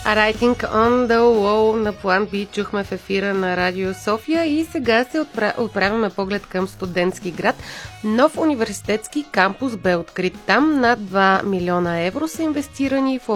Writing on the Wall на План B чухме в ефира на Радио София и сега се отправяме поглед към студентски град. Нов университетски кампус бе открит там. Над 2 милиона евро са инвестирани в